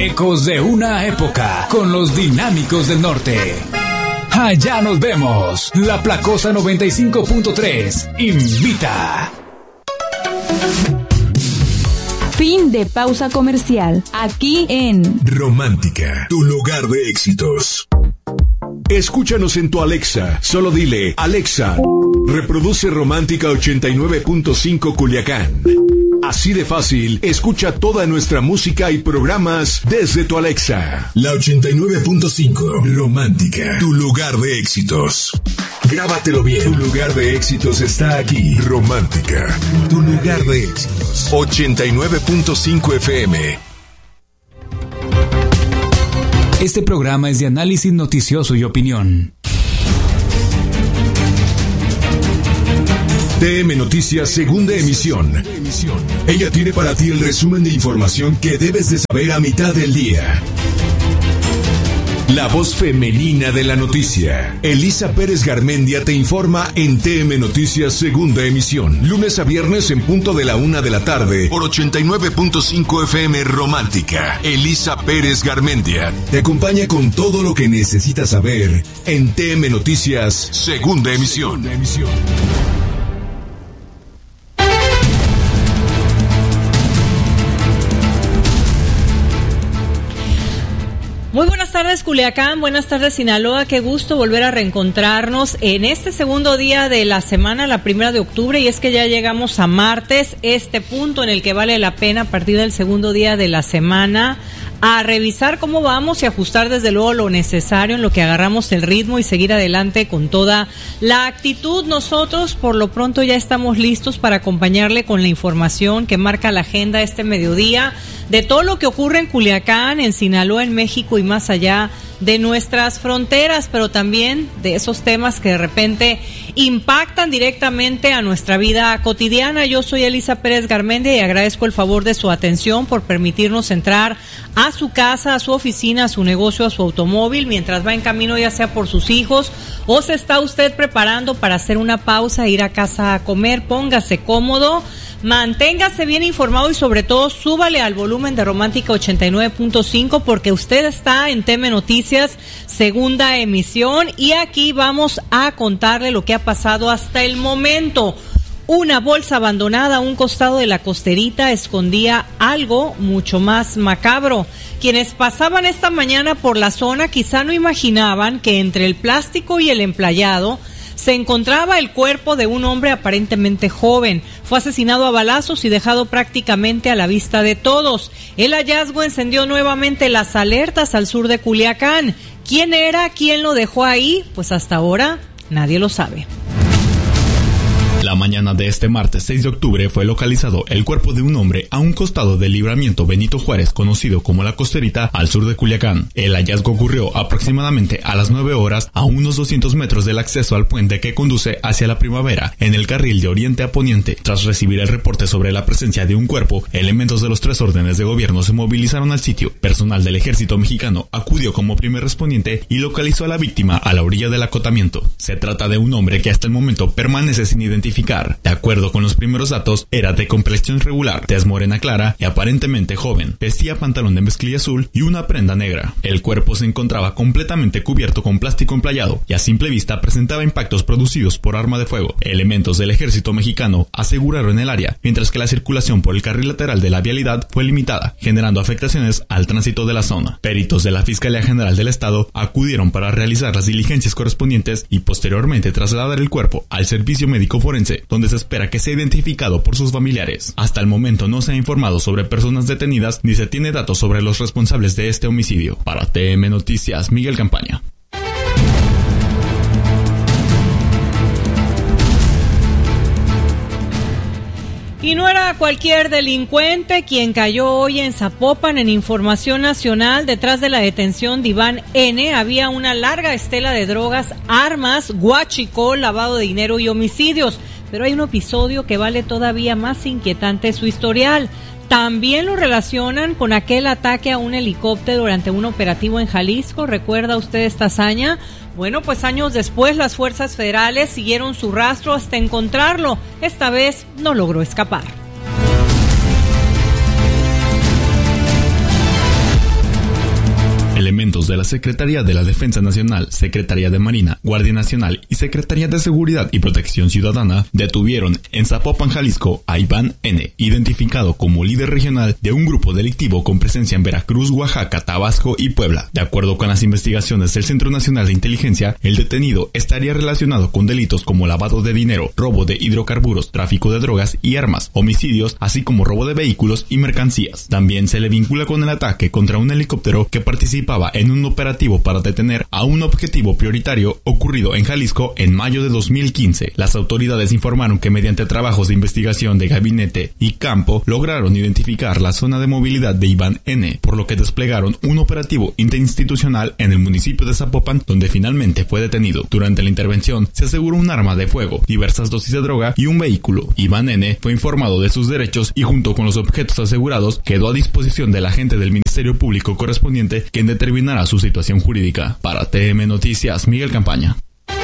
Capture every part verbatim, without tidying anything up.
Ecos de una época con los dinámicos del norte. Allá nos vemos. La Placosa noventa y cinco punto tres invita. Fin de pausa comercial. Aquí en Romántica, tu lugar de éxitos. Escúchanos en tu Alexa. Solo dile: Alexa, reproduce Romántica ochenta y nueve punto cinco Culiacán. Así de fácil, escucha toda nuestra música y programas desde tu Alexa. La ochenta y nueve punto cinco, Romántica, tu lugar de éxitos. Grábatelo bien. Tu lugar de éxitos está aquí. Romántica, tu lugar de éxitos. ochenta y nueve punto cinco F M. Este programa es de análisis noticioso y opinión. T M Noticias, segunda emisión. Ella tiene para ti el resumen de información que debes de saber a mitad del día. La voz femenina de la noticia. Elisa Pérez Garmendia te informa en T M Noticias, segunda emisión. Lunes a viernes en punto de la una de la tarde por ochenta y nueve punto cinco F M Romántica. Elisa Pérez Garmendia te acompaña con todo lo que necesitas saber en T M Noticias, segunda emisión. Segunda emisión. Muy buenas tardes, Culiacán, buenas tardes, Sinaloa, qué gusto volver a reencontrarnos en este segundo día de la semana, la primera de octubre, y es que ya llegamos a martes, este punto en el que vale la pena a partir del segundo día de la semana a revisar cómo vamos y ajustar desde luego lo necesario en lo que agarramos el ritmo y seguir adelante con toda la actitud. Nosotros por lo pronto ya estamos listos para acompañarle con la información que marca la agenda este mediodía de todo lo que ocurre en Culiacán, en Sinaloa, en México y más allá de nuestras fronteras, pero también de esos temas que de repente impactan directamente a nuestra vida cotidiana. Yo soy Elisa Pérez Garmendia y agradezco el favor de su atención por permitirnos entrar a su casa, a su oficina, a su negocio, a su automóvil, mientras va en camino ya sea por sus hijos o se está usted preparando para hacer una pausa e ir a casa a comer. Póngase cómodo, manténgase bien informado y sobre todo súbale al volumen de Romántica ochenta y nueve punto cinco porque usted está en T M Noticias, segunda emisión, y aquí vamos a contarle lo que ha pasado hasta el momento. Una bolsa abandonada a un costado de la costerita escondía algo mucho más macabro. Quienes pasaban esta mañana por la zona quizá no imaginaban que entre el plástico y el emplayado se encontraba el cuerpo de un hombre aparentemente joven. Fue asesinado a balazos y dejado prácticamente a la vista de todos. El hallazgo encendió nuevamente las alertas al sur de Culiacán. ¿Quién era? ¿Quién lo dejó ahí? Pues hasta ahora nadie lo sabe. La mañana de este martes seis de octubre fue localizado el cuerpo de un hombre a un costado del libramiento Benito Juárez, conocido como La Costerita, al sur de Culiacán. El hallazgo ocurrió aproximadamente a las nueve horas a unos doscientos metros del acceso al puente que conduce hacia la Primavera, en el carril de oriente a poniente. Tras recibir el reporte sobre la presencia de un cuerpo, elementos de los tres órdenes de gobierno se movilizaron al sitio. Personal del ejército mexicano acudió como primer respondiente y localizó a la víctima a la orilla del acotamiento. Se trata de un hombre que hasta el momento permanece sin identificar. De acuerdo con los primeros datos, era de complexión regular, tez morena clara y aparentemente joven. Vestía pantalón de mezclilla azul y una prenda negra. El cuerpo se encontraba completamente cubierto con plástico emplayado y a simple vista presentaba impactos producidos por arma de fuego. Elementos del ejército mexicano aseguraron el área, mientras que la circulación por el carril lateral de la vialidad fue limitada, generando afectaciones al tránsito de la zona. Peritos de la Fiscalía General del Estado acudieron para realizar las diligencias correspondientes y posteriormente trasladar el cuerpo al servicio médico forense, donde se espera que sea identificado por sus familiares. Hasta el momento no se ha informado sobre personas detenidas ni se tiene datos sobre los responsables de este homicidio. Para T M Noticias, Miguel Campaña. Y no era cualquier delincuente quien cayó hoy en Zapopan. En Información Nacional, detrás de la detención de Iván N., había una larga estela de drogas, armas, huachicol, lavado de dinero y homicidios. Pero hay un episodio que vale todavía más inquietante su historial. También lo relacionan con aquel ataque a un helicóptero durante un operativo en Jalisco. ¿Recuerda usted esta hazaña? Bueno, pues años después las fuerzas federales siguieron su rastro hasta encontrarlo. Esta vez no logró escapar. elementos de la Secretaría de la Defensa Nacional, Secretaría de Marina, Guardia Nacional y Secretaría de Seguridad y Protección Ciudadana detuvieron en Zapopan, Jalisco, a Iván N., identificado como líder regional de un grupo delictivo con presencia en Veracruz, Oaxaca, Tabasco y Puebla. De acuerdo con las investigaciones del Centro Nacional de Inteligencia, el detenido estaría relacionado con delitos como lavado de dinero, robo de hidrocarburos, tráfico de drogas y armas, homicidios, así como robo de vehículos y mercancías. También se le vincula con el ataque contra un helicóptero que participaba en un operativo para detener a un objetivo prioritario ocurrido en Jalisco en mayo de dos mil quince. Las autoridades informaron que mediante trabajos de investigación de gabinete y campo lograron identificar la zona de movilidad de Iván N., por lo que desplegaron un operativo interinstitucional en el municipio de Zapopan, donde finalmente fue detenido. Durante la intervención se aseguró un arma de fuego, diversas dosis de droga y un vehículo. Iván N. fue informado de sus derechos y junto con los objetos asegurados quedó a disposición del agente del Ministerio Público correspondiente, quien determinará su situación jurídica. Para T M Noticias, Miguel Campaña.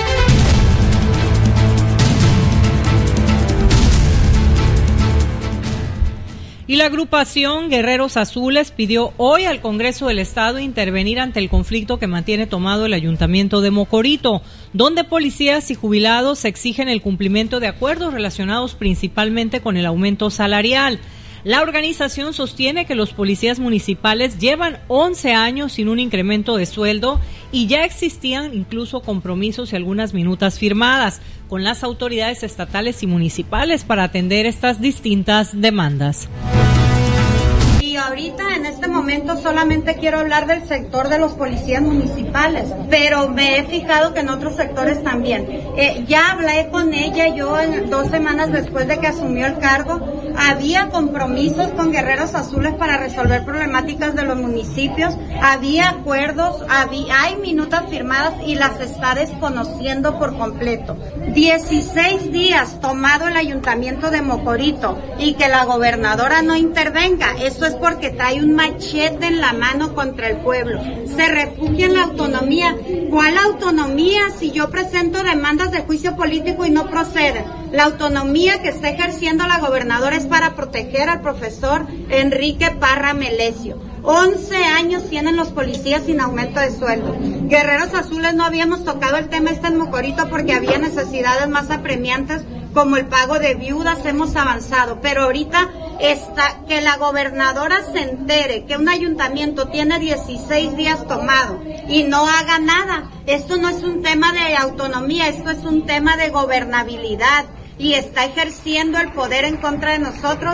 Y la agrupación Guerreros Azules pidió hoy al Congreso del Estado intervenir ante el conflicto que mantiene tomado el Ayuntamiento de Mocorito, donde policías y jubilados exigen el cumplimiento de acuerdos relacionados principalmente con el aumento salarial. La organización sostiene que los policías municipales llevan once años sin un incremento de sueldo y ya existían incluso compromisos y algunas minutas firmadas con las autoridades estatales y municipales para atender estas distintas demandas. Y ahorita en este momento solamente quiero hablar del sector de los policías municipales, pero me he fijado que en otros sectores también. Eh, ya hablé con ella, yo en dos semanas después de que asumió el cargo, había compromisos con Guerreros Azules para resolver problemáticas de los municipios, había acuerdos, había, hay minutas firmadas y las está desconociendo por completo. dieciséis días tomado el ayuntamiento de Mocorito y que la gobernadora no intervenga, eso es porque trae un machete en la mano contra el pueblo. Se refugia en la autonomía. ¿Cuál autonomía si yo presento demandas de juicio político y no proceden? La autonomía que está ejerciendo la gobernadora es para proteger al profesor Enrique Parra Melesio. once años tienen los policías sin aumento de sueldo. Guerreros Azules no habíamos tocado el tema este en Mocorito porque había necesidades más apremiantes como el pago de viudas, hemos avanzado, pero ahorita está que la gobernadora se entere que un ayuntamiento tiene dieciséis días tomado y no haga nada. Esto no es un tema de autonomía, esto es un tema de gobernabilidad y está ejerciendo el poder en contra de nosotros.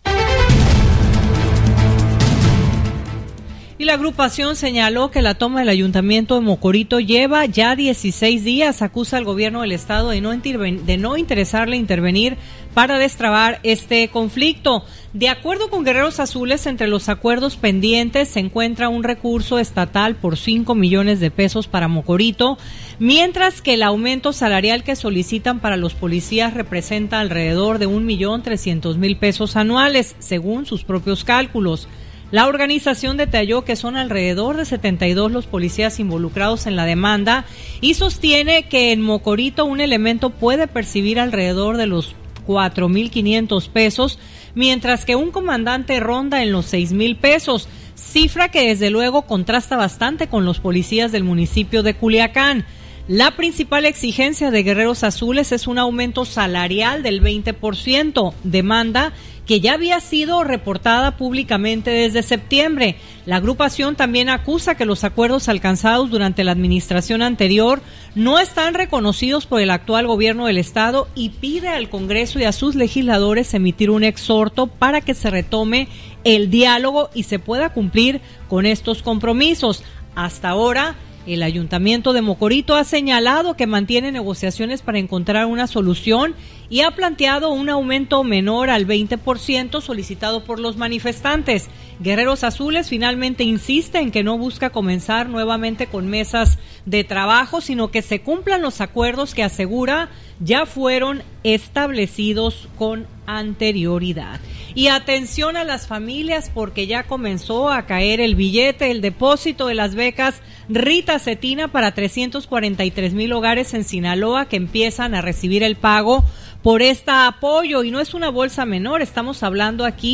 Y la agrupación señaló que la toma del ayuntamiento de Mocorito lleva ya dieciséis días. Acusa al gobierno del estado de no, interven- de no interesarle intervenir para destrabar este conflicto. De acuerdo con Guerreros Azules, entre los acuerdos pendientes se encuentra un recurso estatal por cinco millones de pesos para Mocorito, mientras que el aumento salarial que solicitan para los policías representa alrededor de un millón trescientos mil pesos anuales, según sus propios cálculos. La organización detalló que son alrededor de setenta y dos los policías involucrados en la demanda y sostiene que en Mocorito un elemento puede percibir alrededor de los cuatro mil quinientos pesos, mientras que un comandante ronda en los seis mil pesos, cifra que desde luego contrasta bastante con los policías del municipio de Culiacán. La principal exigencia de Guerreros Azules es un aumento salarial del veinte por ciento, demanda que ya había sido reportada públicamente desde septiembre. La agrupación también acusa que los acuerdos alcanzados durante la administración anterior no están reconocidos por el actual gobierno del estado y pide al Congreso y a sus legisladores emitir un exhorto para que se retome el diálogo y se pueda cumplir con estos compromisos. Hasta ahora, el Ayuntamiento de Mocorito ha señalado que mantiene negociaciones para encontrar una solución y ha planteado un aumento menor al veinte por ciento solicitado por los manifestantes. Guerreros Azules finalmente insiste en que no busca comenzar nuevamente con mesas de trabajo, sino que se cumplan los acuerdos que asegura ya fueron establecidos con anterioridad. Y atención a las familias porque ya comenzó a caer el billete, el depósito de las becas Rita Cetina para trescientos cuarenta y tres mil hogares en Sinaloa que empiezan a recibir el pago por este apoyo, y no es una bolsa menor, estamos hablando aquí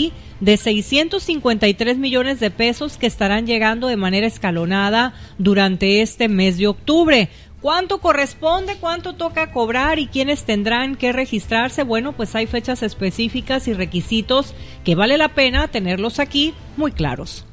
de seiscientos cincuenta y tres millones de pesos que estarán llegando de manera escalonada durante este mes de octubre. ¿Cuánto corresponde? ¿Cuánto toca cobrar? ¿Y quiénes tendrán que registrarse? Bueno, pues hay fechas específicas y requisitos que vale la pena tenerlos aquí muy claros.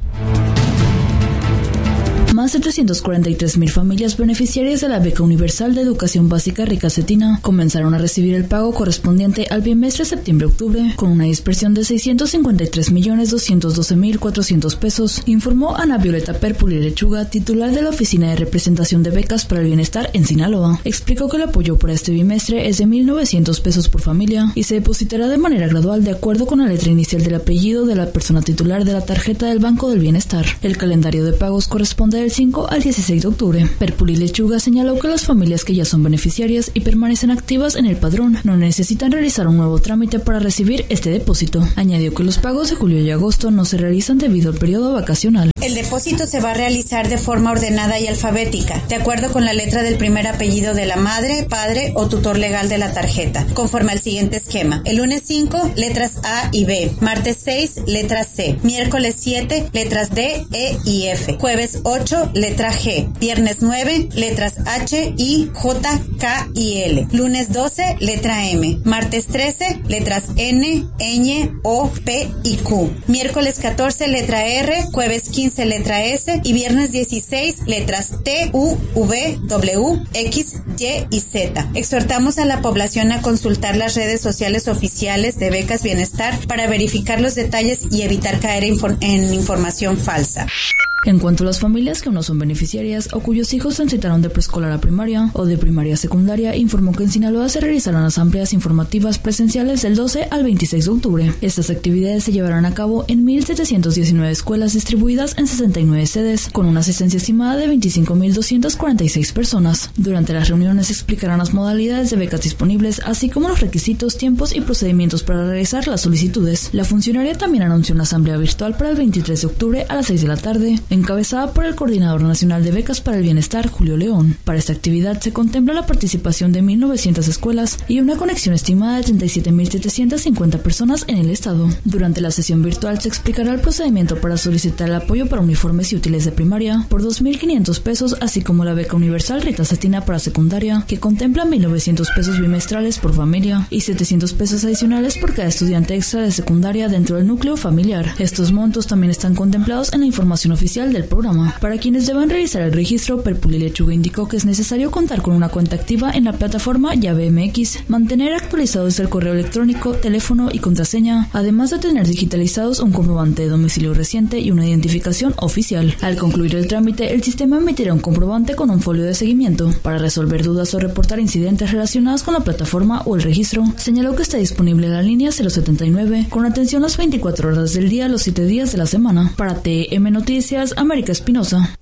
Más de trescientas cuarenta y tres mil familias beneficiarias de la Beca Universal de Educación Básica Rica Cetina comenzaron a recibir el pago correspondiente al bimestre septiembre-octubre con una dispersión de seiscientos cincuenta y tres millones doscientos doce mil cuatrocientos pesos, informó Ana Violeta Perpuli Lechuga, titular de la Oficina de Representación de Becas para el Bienestar en Sinaloa. Explicó que el apoyo para este bimestre es de mil novecientos pesos por familia y se depositará de manera gradual de acuerdo con la letra inicial del apellido de la persona titular de la tarjeta del Banco del Bienestar. El calendario de pagos corresponde del cinco al dieciséis de octubre. Perpuli Lechuga señaló que las familias que ya son beneficiarias y permanecen activas en el padrón no necesitan realizar un nuevo trámite para recibir este depósito. Añadió que los pagos de julio y agosto no se realizan debido al periodo vacacional. El depósito se va a realizar de forma ordenada y alfabética, de acuerdo con la letra del primer apellido de la madre, padre o tutor legal de la tarjeta, conforme al siguiente esquema. El lunes cinco, letras A y B. Martes seis, letra C. Miércoles siete, letras D, E y F. Jueves ocho, letra G. Viernes nueve, letras H, I, J, K y L. Lunes doce, letra M. Martes trece, letras N, Ñ, O, P y Q. Miércoles catorce, letra R. Jueves quince, letra S. Y viernes dieciséis, letras T, U, V, W, X, Y y Z. Exhortamos a la población a consultar las redes sociales oficiales de Becas Bienestar para verificar los detalles y evitar caer en, en información falsa. En cuanto a las familias que no son beneficiarias o cuyos hijos transitaron de preescolar a primaria o de primaria a secundaria, informó que en Sinaloa se realizarán asambleas informativas presenciales del doce al veintiséis de octubre. Estas actividades se llevarán a cabo en mil setecientas diecinueve escuelas distribuidas en sesenta y nueve sedes, con una asistencia estimada de veinticinco mil doscientas cuarenta y seis personas. Durante las reuniones se explicarán las modalidades de becas disponibles, así como los requisitos, tiempos y procedimientos para realizar las solicitudes. La funcionaria también anunció una asamblea virtual para el veintitrés de octubre a las seis de la tarde, encabezada por el Coordinador Nacional de Becas para el Bienestar, Julio León. Para esta actividad se contempla la participación de mil novecientas escuelas y una conexión estimada de treinta y siete mil setecientas cincuenta personas en el estado. Durante la sesión virtual se explicará el procedimiento para solicitar el apoyo para uniformes y útiles de primaria por dos mil quinientos pesos, así como la Beca Universal Rita Cetina para secundaria, que contempla mil novecientos pesos bimestrales por familia y setecientos pesos adicionales por cada estudiante extra de secundaria dentro del núcleo familiar. Estos montos también están contemplados en la información oficial del programa. Para quienes deban realizar el registro, Perpuli Lechuga indicó que es necesario contar con una cuenta activa en la plataforma Llave M X, mantener actualizados el correo electrónico, teléfono y contraseña, además de tener digitalizados un comprobante de domicilio reciente y una identificación oficial. Al concluir el trámite, el sistema emitirá un comprobante con un folio de seguimiento. Para resolver dudas o reportar incidentes relacionados con la plataforma o el registro, señaló que está disponible la línea cero setenta y nueve con atención las veinticuatro horas del día, los siete días de la semana. Para T M Noticias, América Espinosa.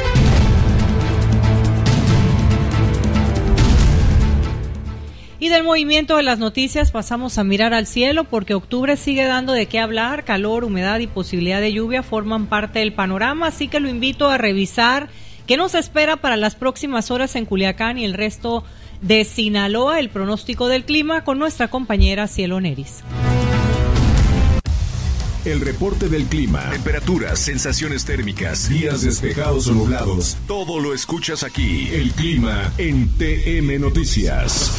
Y del movimiento de las noticias pasamos a mirar al cielo porque octubre sigue dando de qué hablar. Calor, humedad y posibilidad de lluvia forman parte del panorama, así que lo invito a revisar qué nos espera para las próximas horas en Culiacán y el resto de Sinaloa, el pronóstico del clima con nuestra compañera Cielo Neris. El reporte del clima, temperaturas, sensaciones térmicas, días despejados o nublados, todo lo escuchas aquí. El clima en T M Noticias.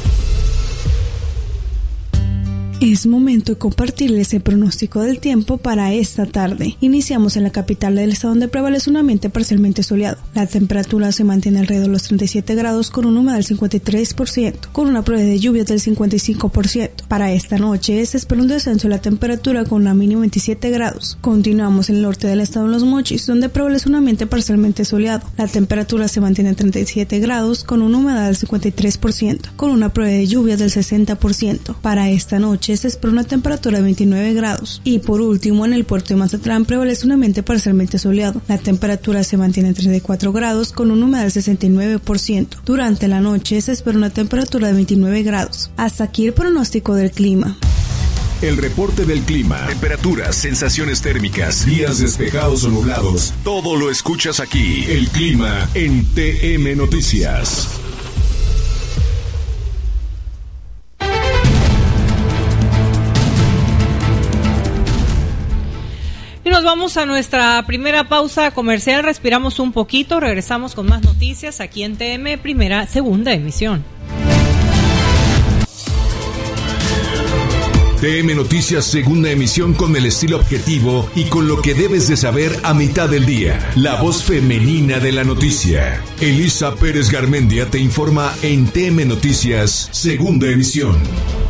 Es momento de compartirles el pronóstico del tiempo para esta tarde. Iniciamos en la capital del estado, donde prevalece un ambiente parcialmente soleado. La temperatura se mantiene alrededor de los treinta y siete grados con una humedad del cincuenta y tres por ciento, con una probabilidad de lluvias del cincuenta y cinco por ciento. Para esta noche se espera un descenso de la temperatura con una mínima de veintisiete grados. Continuamos en el norte del estado, en Los Mochis, donde prevalece un ambiente parcialmente soleado. La temperatura se mantiene en treinta y siete grados con una humedad del cincuenta y tres por ciento, con una probabilidad de lluvias del sesenta por ciento. Para esta noche se espera una temperatura de veintinueve grados. Y por último, en el puerto de Mazatlán prevalece un ambiente parcialmente soleado. La temperatura se mantiene en treinta y cuatro grados con una humedad del sesenta y nueve por ciento. Durante la noche se espera una temperatura de veintinueve grados. Hasta aquí el pronóstico del clima. El reporte del clima, temperaturas, sensaciones térmicas, días despejados o nublados, todo lo escuchas aquí. El clima en T M Noticias. nos vamos a nuestra primera pausa comercial, respiramos un poquito, regresamos con más noticias aquí en T M, primera, segunda emisión. T M Noticias, segunda emisión, con el estilo objetivo y con lo que debes de saber a mitad del día. La voz femenina de la noticia. Elisa Pérez Garmendia te informa en T M Noticias, segunda emisión.